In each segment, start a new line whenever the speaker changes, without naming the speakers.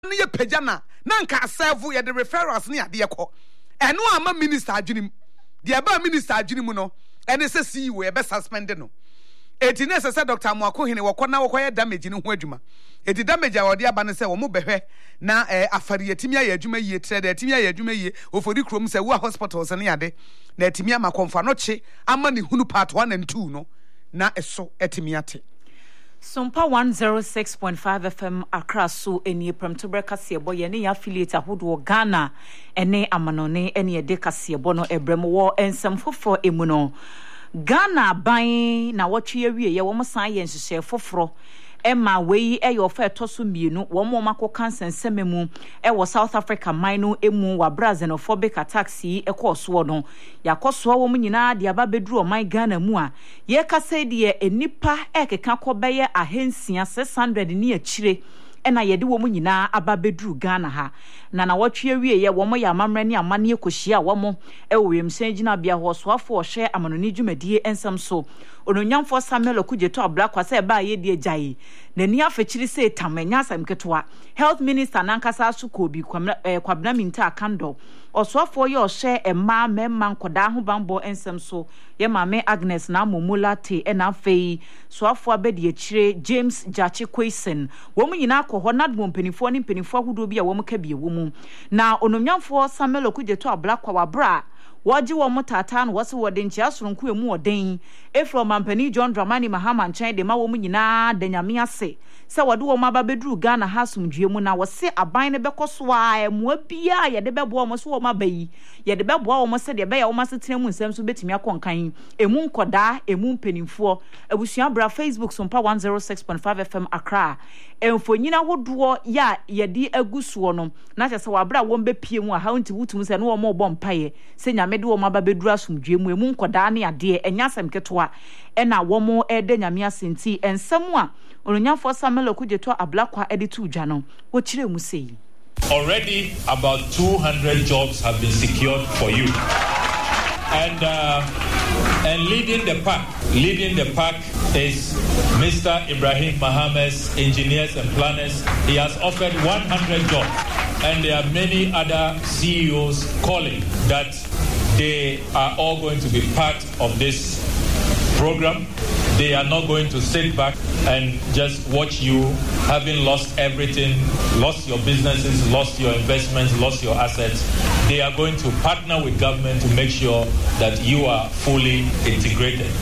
ye pejana nanka serve ye the referrals ne ade ekọ eno ama minister adwenim de aba minister adwenim no ene se CEO e be suspend no eti ne se Dr. Amoako hene wokọ na wokọ damage ne ho adwuma eti damage a wode aba ne se wo mo behwe na afari yetimi aye adwuma yie tre de yetimi aye adwuma yie ofori krom se wo hospitals ne ade na yetimi ama konfa no che ama ne hunu part 1 and 2 no na eso etimi ate
Sumpa 106.5 FM Accra so eni premtobre kasebo ye ne affiliate ahodo Ghana ene amanone ene ye de kasebo no ebrem wo ensem foforo emu no Ghana ban na wotwe awie ye wo san ye nhihye foforo Emma wei eyo fa etoso mienu wo mo mako cancer nsememu wo South Africa mine emu wa xenophobic attacks yi ekoso no yakoso wo nyina de aba bedru o man Ghana mu a ye kasa de enipa ekeka kobeye ahensia 600 ni akire ena yede wo nyina aba bedru Ghana ha na wotwe awie ye wo mo ya amamre ne amane ekohia wo mo wo yemsen gina bia ho soafo o hye amanoni dwumadie ensam so ononyamfo Samuel Okudjeto Ablakwa se ba ye die jai na ni afechiri se tamanya asam ketwa health minister nankasa so ko bi kwabna minta akando osoafo ye o hye emma memma nkoda ho bambo ensam so ye mame Agnes na momulate ena afei soafo abedi akire James Jachi Kwesen wo mu nyina akọ na dmo mpanifo ne mpanifo ahudo bi a wo mka bi wo mu na ononyamfo Samuel Okudjeto Ablakwa wabra waji wo mutata no wose wode nchia soronko emu oden efro mampani John Dramani Mahama nchen de ma wo mu nyina danyame ase se wode wo maba bedru Ghana hasumdue mu na wose aban ne bekoso a emu bia ye de bebo mo so wo mabayi ye de bebo wo mo se de be ya wo masetena mu nsem so betimi akonkan emu nkoda emu mpanimfo abusua bra Facebook Sumpa 106.5 FM Accra emfonyina hodo ya ye di agusuo no na kyese wabra wo mbepie mu a ha nti wutum se no wo mo bompaye se mede wo maba bedru asumdue mu emu nkoda ne ade enya asem ketwa ena wo mo ede nyame asenti ensem a ononyamfo Samuel Okudjeto Ablakwa ede tu dwa no wo kire mu sei.
Already about 200 jobs have been secured for you. And leading the pack is Mr. Ibrahim Mahames, engineers and planners. He has offered 100 jobs, and there are many other CEOs calling that they are all going to be part of this program. They are not going to sit back and just watch you having lost everything, lost your businesses, lost your investments, lost your assets. They are going to partner with government to make sure that you are fully integrated.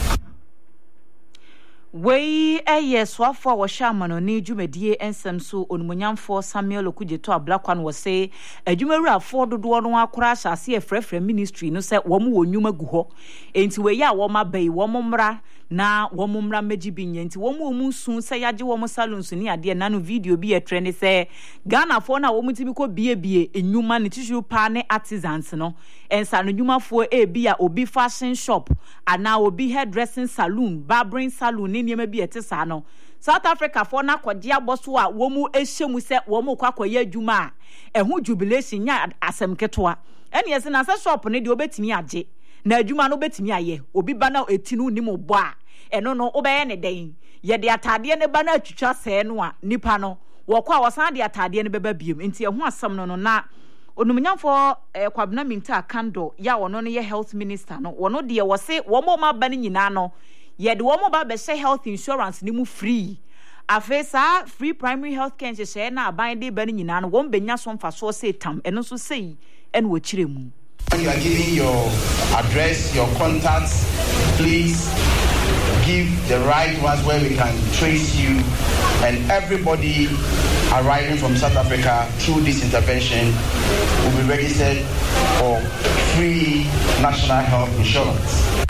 Wei swafo wo shamano ni dwumadie ensem so onumunyamfo Samuel Okudjeto Ablakwa no se adwumaru afo dodo no akora asase efrefre ministry no se wo mo wonyuma gu ho enti wei a wo mabai wo mmra na wo mmra megibi nyenti wo mu sun se yaje wo salon so ni ade na no video bi etrend se Ghana fo na wo mutimi ko biebie enyuma ne tissue pa ne artisans no ensa no nyumafo bia obi fashion shop ana obi hairdressing saloon barbering saloon ni niema bi etesa no South Africa for na kwode aboso a wo mu ehyemu se wo mu kwakoye adwuma a ehu jubilation nya asem ketwa ene yesi na shop ne de obetimi age na adwuma no obetimi aye obi ba na etinu ni mo bo a eno no obeye ne den ye de atade ne ba na atwitwa se no a nipa no wo kwa wosan de atade ne beba biem enti ehu asem no na onumunyamfo kwabna minta akando ya wono ne ye health minister no wono de wo se wo mo ma ba ne nyina no ye de wo mo ba be say health insurance ni mu free afesa free primary health care she na aban de ba ne nyina no wo mbenya so mfa so se tam eno so sei ene wo kire mu.
When you are giving your address, your contacts, please give the right ones where we can trace you, and everybody arriving from South Africa through this intervention will be registered for free national health insurance.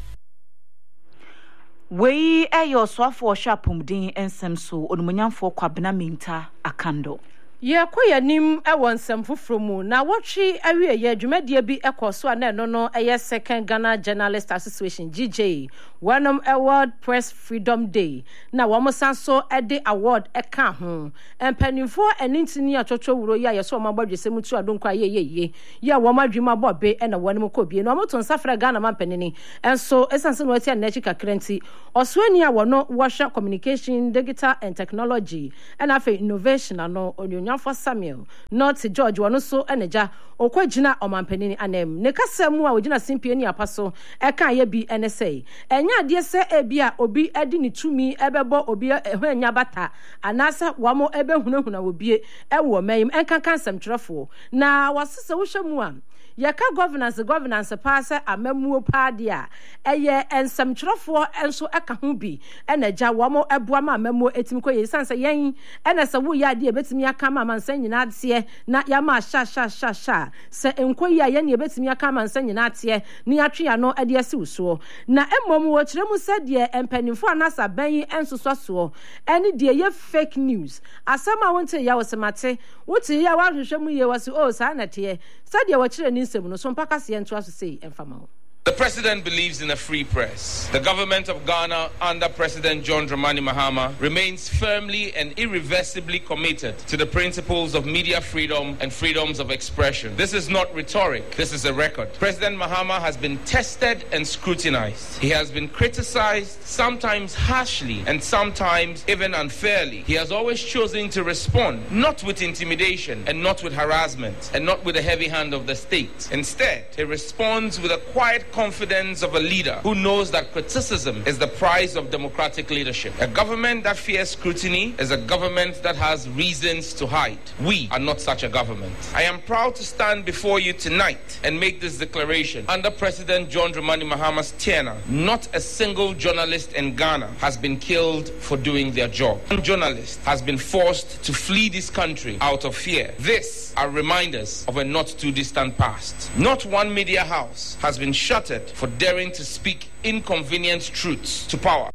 Wei swafo shapumdin ensem so onumunyamfo kwabena minta akando.
Ye koyanim ewonsem fofromu na wotwe awie ye dwumadie bi ekoso na eno no eye second Ghana Journalist Association GJ Wanam Award Press Freedom Day na womosanso ede award eka ho empanimfo enintini atwotwo wuro ya yeso omabadwesem tu adonkwa ye ya womadwuma bobe na wonem kobie no moton safra Ghana mampanini enso esanse no ati anachi kakrenti oswani a wono washa communication digital and technology and afa innovation ano onyo Nyamfo Samuel North George wano so eneja okwagina omanpanini anem ne kasa mu a ogina simpie ni apaso eka ye bi NSA enya de se ebia obi edi ni tumi ebebo obi ehwanya bata anasa wamo ebe hunahuna obie ewo mayim enka kansem twerefo na wasese wo hwemu a yaka governance pass amamuo padia eye ensem twerefo enso eka ho bi enaja wamo eboa ma amamuo etimi ko yesanse yen enese wo ya de ebetimi aka ma mansan nyina ade na ya ma sha se enkoyi aye ne ebetimi aka mansan nyina ade ni atwe no ade ase uso na emom wo kiremu se de empanimfo anasa ban ensoso so ene de ye fake news asama wonte ya wosemate wote ya wahwehwemu ye wase o sa na te se de wo kire ni nsem no so mpaka se ento aso sei emfama.
The president believes in a free press. The government of Ghana under President John Dramani Mahama remains firmly and irreversibly committed to the principles of media freedom and freedoms of expression. This is not rhetoric. This is a record. President Mahama has been tested and scrutinized. He has been criticized, sometimes harshly and sometimes even unfairly. He has always chosen to respond, not with intimidation and not with harassment and not with the heavy hand of the state. Instead, he responds with a quiet confidence of a leader who knows that criticism is the price of democratic leadership. A government that fears scrutiny is a government that has reasons to hide. We are not such a government. I am proud to stand before you tonight and make this declaration. Under President John Dramani Mahama's tenure, not a single journalist in Ghana has been killed for doing their job. One journalist has been forced to flee this country out of fear. These are reminders of a not too distant past. Not one media house has been shut for daring to speak inconvenient truths to power.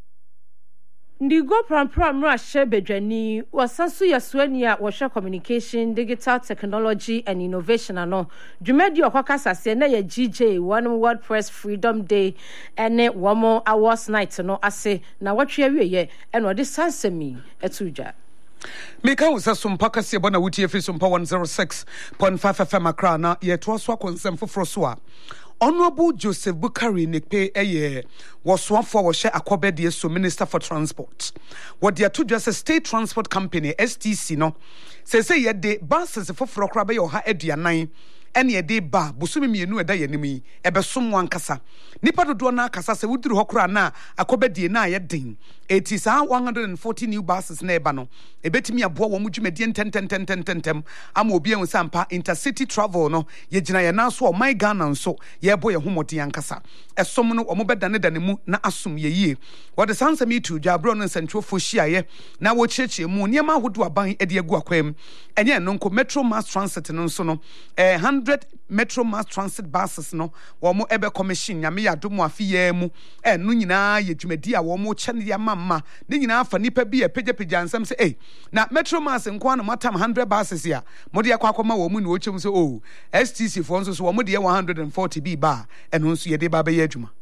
Ndigo pram rashe bedwani wasansu yasweni a washa communication, digital technology and innovation ano. Dwumadi okokasa se na ye GJ One World Press Freedom Day ene womo awards night no ase na watwe awieye ene ode sansemi etuja.
Mika usa sumpaka siya bona wuti efi sumpa 106.5 FM Accra na yetuwa swa konsem fufroswa. Honorable Joseph Bukari Nikpe was one for washe akwabedi so Minister for Transport. What they are to just a state transport company STC no say ye de buses for frokrabe yo ha eduanan ene ye de ba busumi mienu eda yanimi ebesom wankasa nipa dodo na kasa se wuduru hokora na akwabedi na ye den eti sa 140 new buses na eba no ebetimi aboa wo mudwumadi enten ama obi en sampa intercity travel no ye gina ye na so o my Ghana nso ye bo ye homodi yankasa esom no omo beda ne dane mu na asum ye yie what the sansam itu jabro no nsantwofo hia na wo chirechie mu niema hodo aban ede agu akwam enye no nko Metro Mass Transit no nso no 100 Metro Mass Transit buses no wo mo ebe commission nyame ya domo afiye mu enu nyina ye dwumadi a wo mo chane ya mamma ne nyina afa nipa bi epegya nsam se na Metro Mass nko na matam 100 buses ya mo de akwa wo mu ne ochem se STC fo nso so wo mo de 140 bi ba enu nso ye de ba be ya adwuma.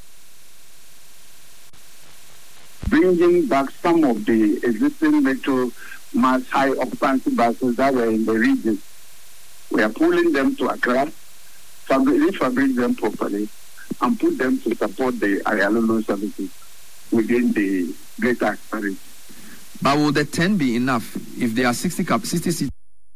Bringing back some of the existing Metro Mass high occupancy buses that were in the region. We are pulling them to Accra, refabricate them properly, and put them to support the Ayalolo services within the greater Accra.
But will the 10 be enough if there are 60 seats?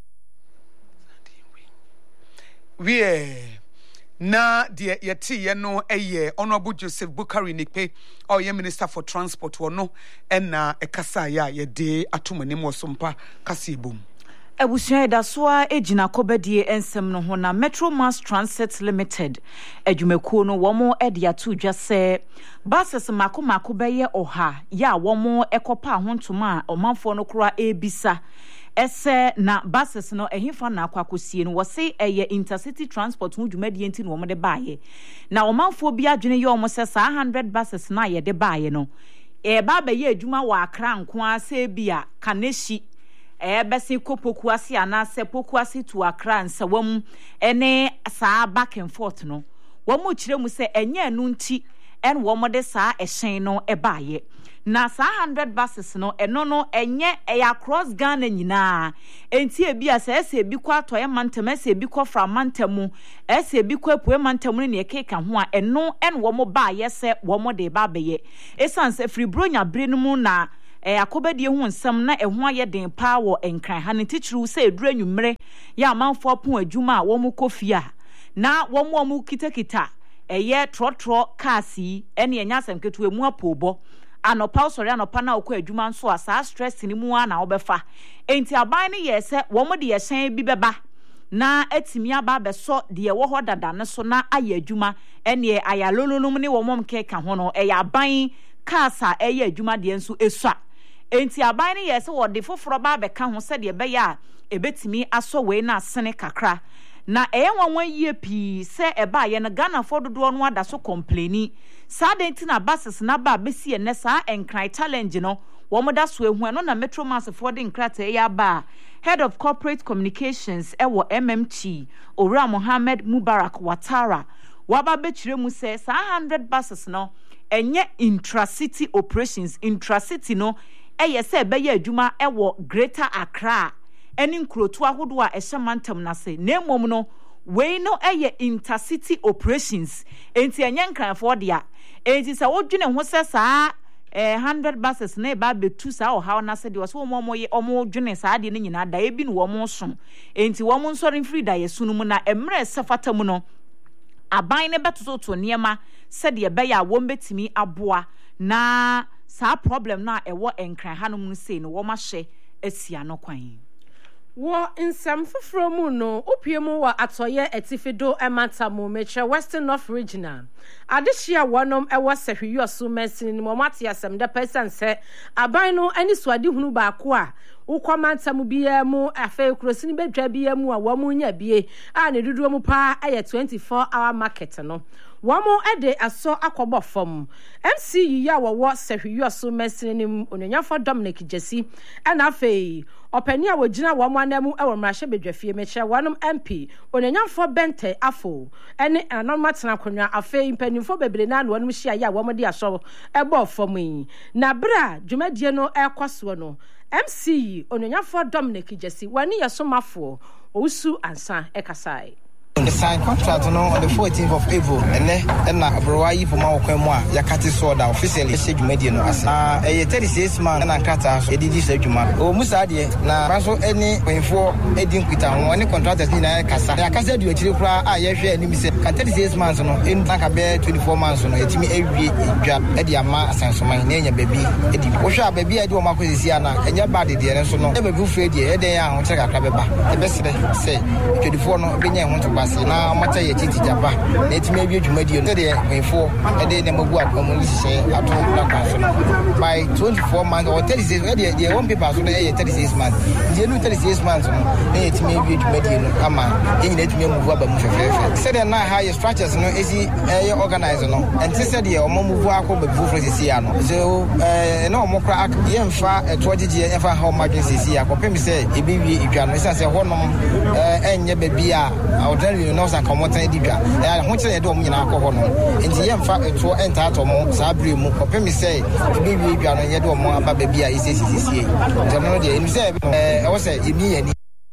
Na de yeti ye no Honorable Joseph Bukari Nikpe or Minister for Transport wono na ekasa ya ye de atumani mo sompa kasibum.
Ebusia dasoa ejina kobedie ensem no ho na Metro Mass Transit Limited adwumekuo no womo ede atu dwa se buses mako beye oha ya womo ekopa hontoma omanfo no kura ebisa ese na buses no ehimfa na akwakosie no wose eye intercity transport hu dwumadi enti no womde baaye na omanfo bi adwene ye omo se 100 buses na ye de baaye no ba be ye adwuma wa Accra nko ase bia kaneshi besi kopoku ase anase poku ase to Accra nsawam ene saa back and forth no womo kiremu se enye enu nti en womo de saa ehyen no ebaaye na saa 100 buses no eno no enye across Ghana nyina enti ebi ase ese ebi kwa atoye mantem ese ebi kwa fra mantemu ese ebi kwa epue mantemu ne ekeka ho a eno en womo baaye se womo de ba beye esanse free bronya bre no mu na akobadie hu nsam na eho aye den pa wo enkran ha ne tichiru se edura nwumre ya amanfo pon adwuma a wo mu kofia na wo mu kitakita eye trotro kasi ene enya asem ketu emu apobo anopa sori anopa na okọ adwuma nso asa stress ni mu na obefa enti aban ne ye se wo mu de ye hyen bi beba na etimi aba beso de wo ho dada ne so na aye adwuma ene ayalolonum ne wo mom ke ka ho no eya aban kasa eye adwuma de nso esua enti aban ne ye se wo de foforo ba be ka ho se de be ya ebetimi aso we na asene kakra na wanwan yie pi se eba ye na Ghana for dodo no ada so complaini sa denti na bases na ba besi ne sa enkran challenge no wo moda so ehu no na Metro Mass for the nkrata ya ba head of corporate communications ewo MMT Owura Mohammed Mubarak Watara waba betire mu se sa 100 buses no enye intracity operations intracity no eye se be ya adwuma ewo Greater Accra eni nkrotu ahodo a ehyemantam na se na emom no we no eye intercity operations enti enye nkranfo dia enti se wodwene ho se saa 100 buses na ba betu saa o haw na se de so omo dwene saa de ne nyina da ebi no wo so enti wo mo nsori free da yesunu mu na emre sefata mu no aban ne betoto niema se de be ya wo mbetimi aboa na saa problem na ewo enkran hanom no se no wo ma hye asia no kwan
wo nsam foforo mu no opie mu wa atoye etifido ematamu meche Western North Regional adehia wonom ewo sehwiyo so mesin ni momate asem de person se aban no ani suade hunu ba ko a ukwamatamu biya mu afa kurosini bedwa biya mu a wo mu nya bie a ne dudu mu pa aye 24-hour market no wamo ede aso akobo fom MC ya wo sehwiyo so mesin ni ononyafo Dominic Jesse na afei opani a wogina wamo anamu ewo mrahye bedwafie meche wanom MP ononyafo Bente Afo ene anomatena konwa afei mpanimfo bebre na no wanom hia ya wamo de aso ebo fom yi na bra dwumadie no ekwaso no MC ononyafo Dominic Jesse wani yesomafo ousu ansa ekasai.
The signed contract on the 14th of April, and Abroai for Mawakwa, Yakati Soda, officially said Median as a 36 man and Kata, a DD Sajuma, or Musadi, Naso any when for Edin Pita, one contractors in Casa. I can say you a I share and said 36 months in Nakabe 24 months on it. Me every job at the Ama Sans my name, baby. Osha, baby, I do my Quisiana, and your body, dear, so no, ever go free, they are on Chakababa. The best say 24 no, bring want to pass. Na mata ye titi jaba na etime bi dwumadi no de wenfo e de ne magu akomo se ato na kwaso by 24 months or 36 de one paper so na 36 months de no 36 months no na etime bi dwumadi no ama e nyina etime move aba mu fefefe se de na high structures no esi e organize no and se de o move akọ ba bufo sisi ya no so na o mokra ye mfa etojeje ye mfa how margin sisi ya kopem se e bi wi idwa no se honom enye ba bia awdari no san komotan edidwa ya ho kire de o nyina akọ no enti ye mfa eto enta atomo sa bre mu kopem se e bi wi idwa no ye de o mo aba ba bia isisi no de eni se e wo se emi yani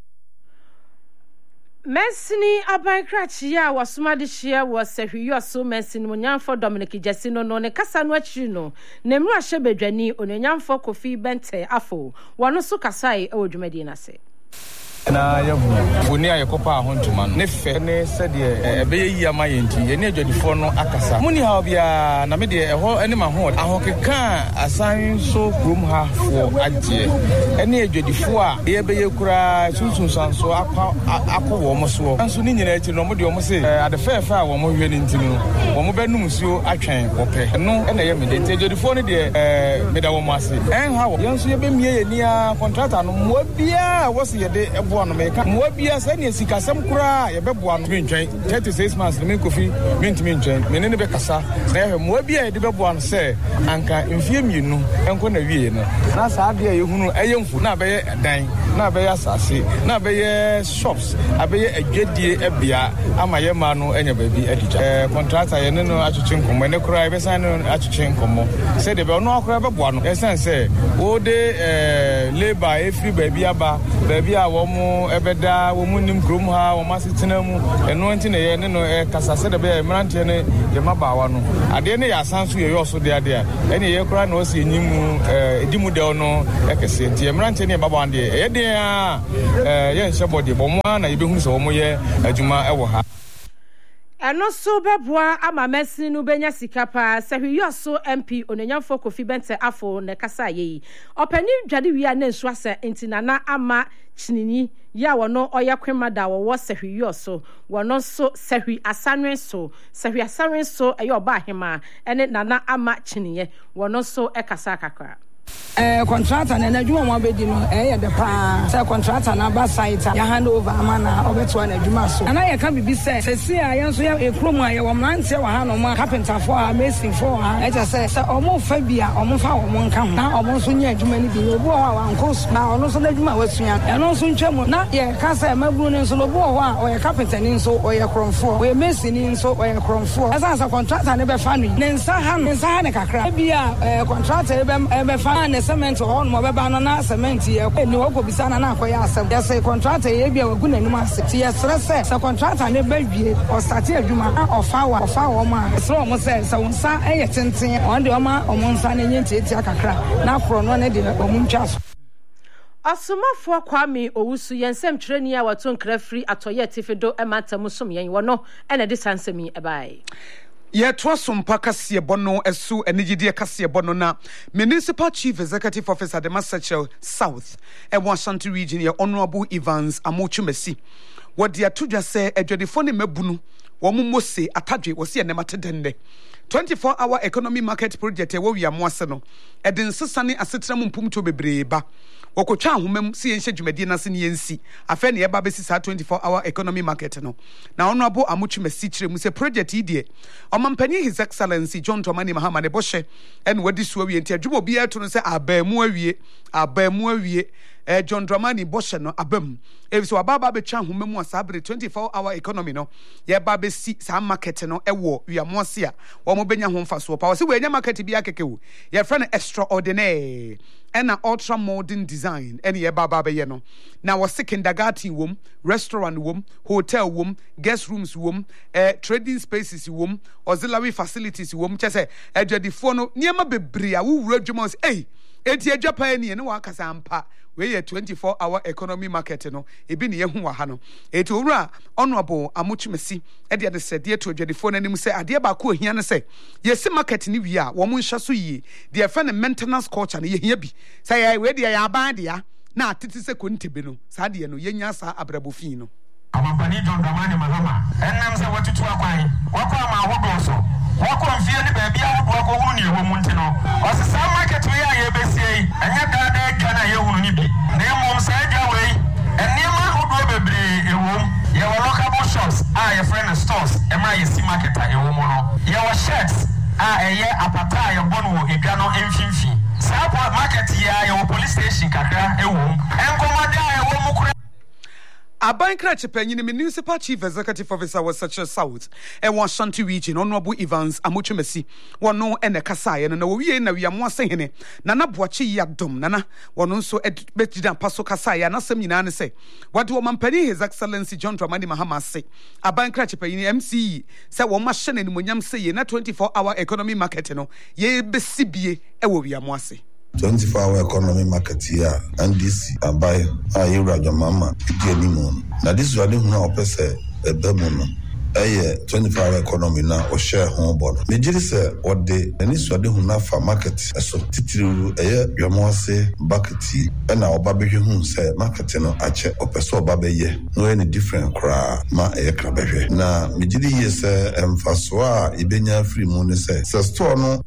Mesini abankrachi ya wasumade hia wasehwiyo so mesini monyanfo Dominic Jesse no ne kasa no akiri no na mru ahye bedwani onyanfo Kofi Bente Afo wono so kasai e odwumadi na se
na yavu funi ayekopa ahontuma ne fe ne sede ebe yi ama yenti ye ne adwadifo no akasa muni ha bia na me de eho ene ma ho ahokeka asan so krom ha fo agye ene adwadifo a ye be ye kura sunsun sanso akọ wo mo so anso ni nyina ati no mo de o mo se ade fefa a wo mo hwe ni ntinu wo mo benum suo atwen wo pe no ene ye me de adwadifo ne de me da wo mo ase ha wo yenso ye be mie ye nia contractor no mo bia wo se ye de no meka mo bia se ne sikasem kura ye beboa no mentwen 36 months no me Kofi mentimi ntwen me ne be kasa na ye mo bia ye de beboa no se anka mfie mienu enko na wie no na saa de ye hunu eyemfu na be dan na be asase na be shops abeye adwedie ebia ama ye ma no enya ba bi adija contractor ye no atwetwe nkomo ne kura be san no atwetwe nkomo say de be ono akura be boa no esan say wo de labor every baby aba baby a wo mu ebeda wo mu nim krom ha wo masetena mu eno nti ne ye ne no kasa say de be mrante ne ye mabawa no ade ne ya sanso ye yoso de ade ene ye kura no si enyimu edimu de ono ekese nti mrante ne baba ande ye de ye nshebode bomo na ye behu so wo mo ye adwuma ewo ha
eno so beboa ama mesin no benya sika pa sehwiyoso MP onanyamfo Kofi Bente afo ne kasa yi opani dwade wi na nsu ase ntinana ama chinini ya wono oyekwema da wo sehwiyoso wono so sehwi asanwe so ayo ba hema ene nana ama chiniye wono so ekasa kakra
contractor na adwuma mo abedi no de pa say contractor na ba site ya hand over amana obeto na adwuma so ana ye ka bibi say sesi a yenso ya ekrom a ye wo mrante wa ha no ma carpenter for ha mason for ha e just say omo fa bia omo fa omo nka ho na omo so nya adwuma ni bi obu ho a nko na ono so na adwuma wasua eno so ntwam na ye ka say maburu ni so obu ho a o ye carpenter ni so o ye kromfo o ye mason ni so o ye kromfo asa sa contractor ne be fa no ne nsa ha ne kakra bia contractor be fa na cement on mo beba no na cement ye ni wo kobisa na akoya asem ya say contractor ye bia wagu nanim ase ti ye stress say contractor ne ba wie o start adwuma ofa wo ma so mo say so nsa eye tenten on de o ma o mo nsa na nyenti akakra na kro no ne de o mu ntwa so
Asumafo Kwame Owusu yensem twereni a wato nkra free atoye tifedo ematamu som yen wono ene de sansemi ebai
ye twasumpa kase bono esu enigide kase bono na Municipal Chief Executive Officer de Massachusetts South e Washington region ye Honorable Evans Amochumesi wodi atudwa se adwadefo ne mabunu wo mose atadwe wo se enematedende 24-hour economy market project e wo wiamoase no edin sesane asetram mpumto bebreba wokotwa ahomam si yenhye dwumadie na se ne yensi afa ne eba besi sa 24-hour economy market no na Honorable Amochumesi kire mu se project idie omampani His Excellency John Dramani Mahama ne boshe en wadi so awie nti adwuma obi ato no se abamu awie John Dramani boshe no abam so ababa betwa ahomam asabre 24-hour economy no ye ba besi sa market no ewo wiamoase a wo mo benya ho mfaso pa wo se we nya market bi akekewu ye fra no extraordinary and ultra modern design any ye baba be ye no na wo kindergarten wom restaurant wom hotel wom guest rooms wom trading spaces wom auxiliary facilities wom chese adwadifo no niema bebre a wo wura dwuma se enti adwapa ni ne wa kasa ampa we ye 24-hour economy market no ebi ne yehu wa ha no eti owura Honorable Amochumesi e de said ye to adwadifo no anim se ade ba ko ohia ne se yesi market ni wi a wo mo nhwa so yie de fa ne maintenance culture ne yehia bi say ye we de ya aban de ya na atete se kontebe no sa de no yenya sa abrabofin no
Amampani John Dramani Mahama enam se watutu akwan wakwa ma hodo so wakwa mfie ne baabi a hodo akọ hunu ne ewo mu ntino osisa market we a ye besie enya dada dwa na ye hunu ni bi na emom sa dwa we enema hodo bebre ewo ye wo local shops a ye friend stores e ma ye si market a ewo mu no ye wo shirts a eye apata ye bonu edwa no emfimfi sa market ye wo police station kakra ewo enkomada ewo mu kura
Abankra Chipanyini Municipal Chief Executive Officer was such a South and Washington region Honorable Evans Amochumesi wano ene kasaya na wie na wiamoase hene na naboachi yadom nana wano so betida paso kasaya na sem nyina ne se wade wo mampani His Excellency John Dramani Mahama se Abankra Chipanyini MCE se wo ma hye nanimonyam se ye na 24-hour economy market no ye besibie e wo wiamoase
24-hour economy market here NDC abai ayura jamama idi animo na this wade hu na opese ebemu no 24-hour economy na o share ho bono me jiri se ode ani swade hu na fa market so titiru yomose bucket na oba behwe hu se market no ache opeso oba beye no any different kra ma kra behwe na me jiri ye se emfaso a ibenya free mu ne se store no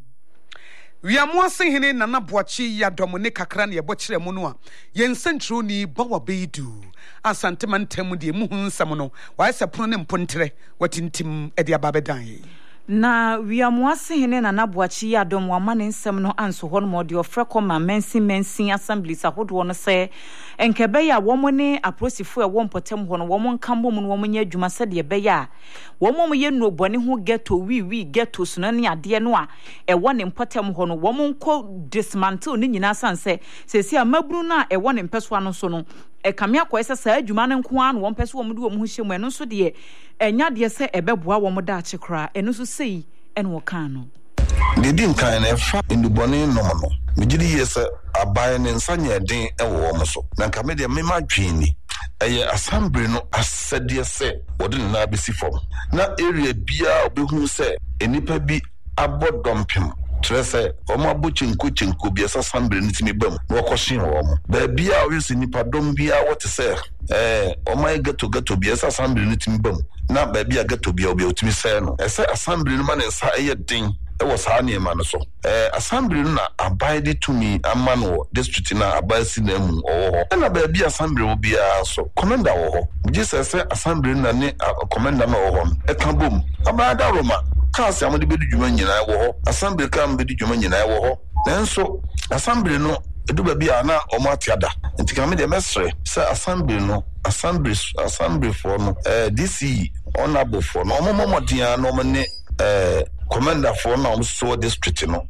wiamoase hene nana boachi ya domone kakra na yebo kire mu no a yensentro ni bawa beidu asante mantam de mu hu nsam no wa sepono ne mpontre watintim e de ababedan
na wiamuase hene na naboachi adom wa mane nsem no anso ho no mode ofreko ma mensin assemblies ahodo no se enkebe ya wo ne aprosifo e wo mpotem ho no wo nkambo mu no wo nya adwuma se de be ya wo mo ye nu obone ho ghetto wi ghetto so ne ade no a e wo ne mpotem ho no wo nko dismantle ne nyina sanse sesi amabru na e wo ne mpeso no so no e kamia ko ese sa adwuma ne nko an wo mpeso wo mu de wo mu hyemu eno so de enya de se ebeboa wo mo da achekra eno so sei eno wo kan no
de din kan na fa ndubone no no mejidi yese abai ne nsanya den e wo mo so na nka me de me ma dwini eye assembly no asede se wode na besi fom na area bia obehu se enipa bi abodompem trese omo abuchinko bia assembly nitimi bam wo kwoshin wo ba bia o yesi nipa dom bia wote se omo gato bia assembly nitimi bam na ba bia gato bia obi otimi se no ese assembly no ma ne nsa eye den e wo sa na ema no so assembly no na abide to me amano district na abasi na mu owo na ba bia assembly wo bia so commander wo ho jesus say assembly na ne commander na wo ho e kan bom abada roma kasi amade bedu djuma nyina wo ho assembly kan bedu djuma nyina wo ho nanso assembly no edu ba bia na omo atiada ntika me de mesre say assembly no assembly for no DC honorable for no omo modia no me commander for no so district no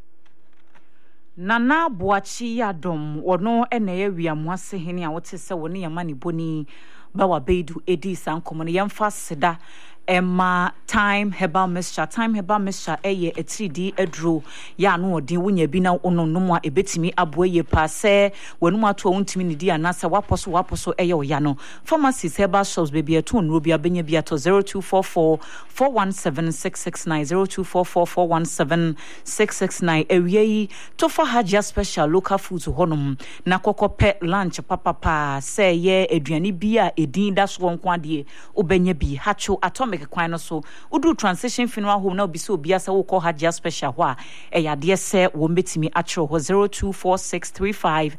Nana Boachi Adom wono ene ye wiamuase hene a wote se woni yamani boni ba wa beidu edi sankomo ne yemfa seda Emma time herbal mixture eye etridi edro ya no odin wonya bi na ononom a ebetimi aboye pa se wanum ato wontimi ne di anasa waposo eye oya no pharmacies herbal shops baby eto onro bi abenya bi ato 0244 417669 0244 417669 ewie to for Hajia special local foods honom na kokope lunch papa se ye aduane bi a edin da so nko ade obenya bi hacho atomic kwan no so udu transition funeral home na obi so obi asa wo call Hajia special ho a eyade se wo metimi atro ho 0246359921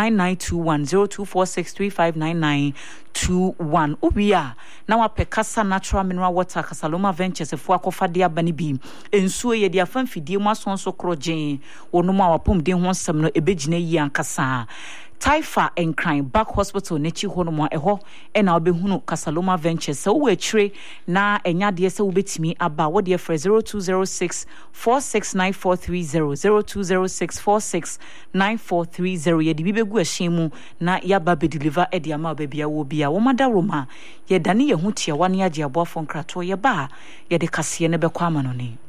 0246359921 ubia na wape kasa natural mineral water Kasaloma Ventures efo akofa de abani bi ensuo ye de afamfidie mu asonso krogen wonoma wapom de ho nsem no ebegina yi ankasa Taifa Enkran Back Hospital nechi hono eho ena obehunu Kasaloma Ventures so we tire na enya de se wobetimi aba wo de frɛ 0206 469430 0206 ye de bibegu ahyiemu na yaba be deliver e de ama babia wo bia wo mada roma ye dane ye hu tie wane age aboafo nkrato ye ba ye de kase ne bekwa ama no ne